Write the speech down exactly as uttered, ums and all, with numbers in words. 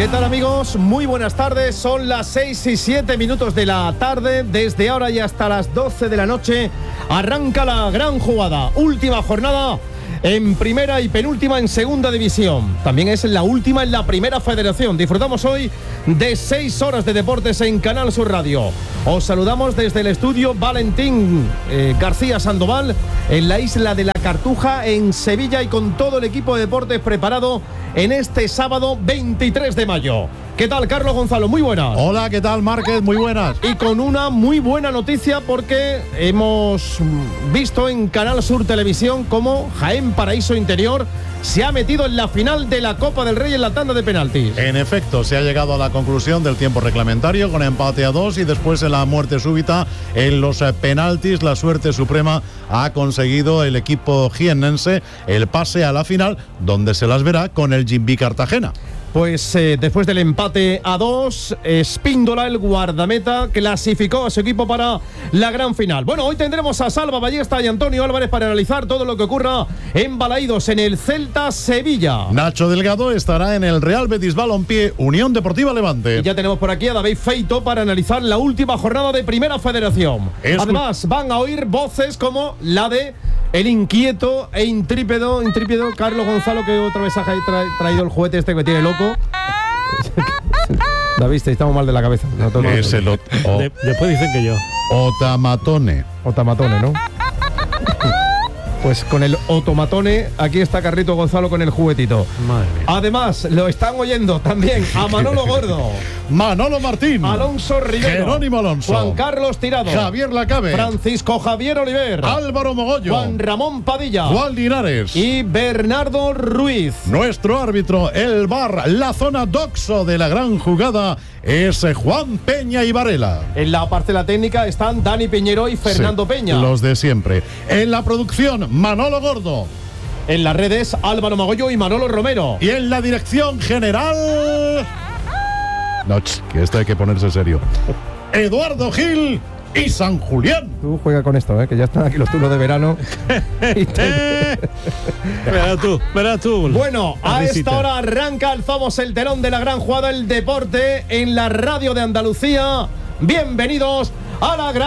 ¿Qué tal, amigos? Muy buenas tardes, son las seis y siete minutos de la tarde. Desde ahora y hasta las doce de la noche arranca la gran jugada, última jornada en primera y penúltima en segunda división. También es la última en la primera federación. Disfrutamos hoy de seis horas de deportes en Canal Sur Radio. Os saludamos desde el estudio Valentín eh, García Sandoval en la isla de la Cartuja en Sevilla, y con todo el equipo de deportes preparado en este sábado veintitrés de mayo. ¿Qué tal, Carlos Gonzalo? Muy buenas. Hola, ¿qué tal, Márquez? Muy buenas. Y con una muy buena noticia, porque hemos visto en Canal Sur Televisión cómo Jaén Paraíso Interior se ha metido en la final de la Copa del Rey en la tanda de penaltis. En efecto, se ha llegado a la conclusión del tiempo reglamentario con empate a dos, y después en la muerte súbita en los penaltis la suerte suprema ha conseguido el equipo jiennense el pase a la final, donde se las verá con el Jimbi Cartagena. Pues eh, después del empate a dos, Espíndola, el guardameta, clasificó a su equipo para la gran final. Bueno, hoy tendremos a Salva Ballesta y Antonio Álvarez para analizar todo lo que ocurra en Balaídos, en el Celta Sevilla. Nacho Delgado estará en el Real Betis Balompié Unión Deportiva Levante. Y ya tenemos por aquí a David Feito para analizar la última jornada de Primera Federación. Escu- Además, van a oír voces como la de el inquieto e intrípido, intrípido Carlos Gonzalo, que otra vez ha tra- traído el juguete este que tiene loco. David, estamos mal de la cabeza. No, es el ot- o- de, después dicen que yo. Otamatone. Otamatone, ¿no? Pues con el Otomatone, aquí está Carrito Gonzalo con el juguetito. Madre mía. Además, lo están oyendo también a Manolo Gordo, Manolo Martín, Alonso Rivero, Jerónimo Alonso, Juan Carlos Tirado, Javier Lacabe, Francisco Javier Oliver, Álvaro Mogollo, Juan Ramón Padilla, Juan Linares y Bernardo Ruiz. Nuestro árbitro, el V A R, la zona doxo de la gran jugada, es Juan Peña y Varela. En la parcela técnica están Dani Piñero y Fernando Sí, Peña. los de siempre. En la producción, Manolo Gordo. En las redes, Álvaro Magollo y Manolo Romero. Y en la dirección general... No, ch, que esto hay que ponerse serio. Eduardo Gil y San Julián. Tú juega con esto, ¿eh? Que ya están aquí los turnos de verano. Y te- Verás tú, verás tú. Bueno, La a risita. esta hora arranca, alzamos el telón de la gran jugada, el deporte en la radio de Andalucía. Bienvenidos a la gran